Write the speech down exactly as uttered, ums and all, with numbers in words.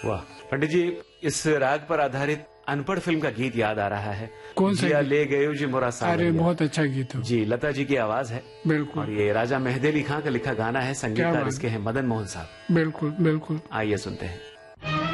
वाह पंडित जी, इस राग पर आधारित अनपढ़ फिल्म का गीत याद आ रहा है। कौन सा? ले गए जी मोरा सावरिया। अरे बहुत अच्छा गीत है जी, लता जी की आवाज है। बिल्कुल। और ये राजा मेहदी अली खां का लिखा गाना है, संगीतकार इसके हैं मदन मोहन साहब। बिल्कुल बिल्कुल। आइए सुनते हैं।